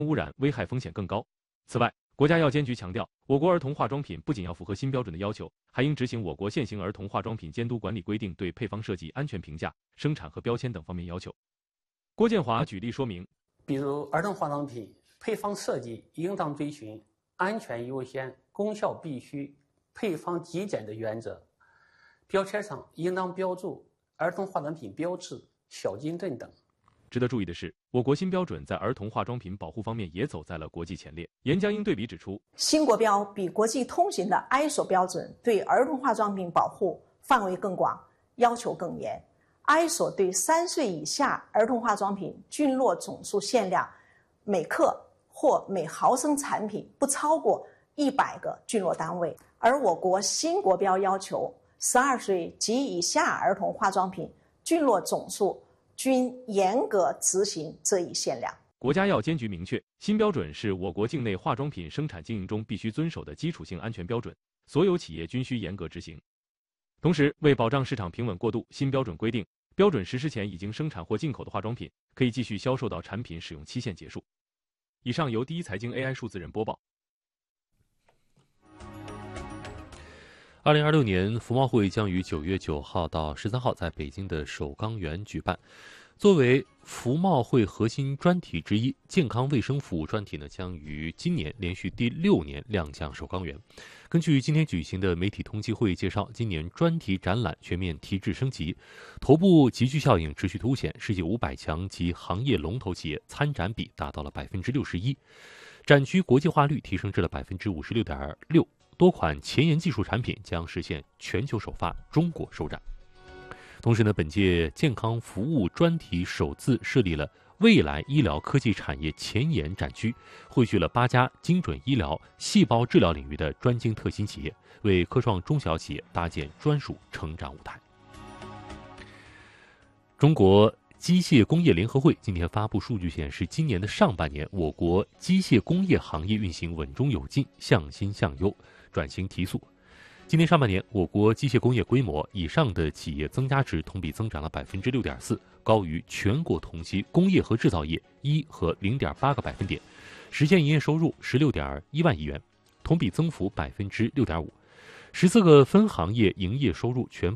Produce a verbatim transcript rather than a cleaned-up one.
污染危害风险更高。此外，国家药监局强调，我国儿童化妆品不仅要符合新标准的要求，还应执行我国现行儿童化妆品监督管理规定对配方设计、安全评价、生产和标签等方面要求。郭建华举例说明， 比如儿童化妆品配方设计应当遵循安全优先、功效必须、配方极简的原则，标签上应当标注儿童化妆品标志、小金盾等。 值得注意的是，我国新标准在儿童化妆品保护方面也走在了国际前列。严江英对比指出， 新国标比国际通行的 I S O 标准对儿童化妆品保护范围更广，要求更严。I S O 对三岁以下儿童化妆品菌落总数限量每克或每毫升产品不超过一百个菌落单位，而我国新国标要求十二岁及以下儿童化妆品菌落总数均严格执行这一限量。 国家药监局明确，新标准是我国境内化妆品生产经营中必须遵守的基础性安全标准，所有企业均需严格执行。同时，为保障市场平稳过渡，新标准规定，标准实施前已经生产或进口的化妆品可以继续销售到产品使用期限结束。以上由第一财经 A I 数字人播报。 二零二六年服贸会将于九月九号到十三号在北京的首钢园举办。作为服贸会核心专题之一，健康卫生服务专题呢将于今年连续第六年亮相首钢园。根据今天举行的媒体通气会议介绍，今年专题展览全面提质升级，头部集聚效应持续凸显，世界五百强及行业龙头企业参展比达到了百分之六十一，展区国际化率提升至了百分之五十六点六。多款前沿技术产品将实现全球首发，中国首展。同时呢，本届健康服务专题首次设立了未来医疗科技产业前沿展区，汇聚了八家精准医疗、细胞治疗领域的专精特新企业，为科创中小企业搭建专属成长舞台。中国机械工业联合会今天发布数据显示，今年的上半年，我国机械工业行业运行稳中有进，向新向优，转型提速。今年上半年，我国机械工业规模以上的企业增加值同比增长了百分之六点四，高于全国同期工业和制造业一和零点八个百分点，实现营业收入十六点一万亿元，同比增幅百分之六点五。十四个分行业营业收入全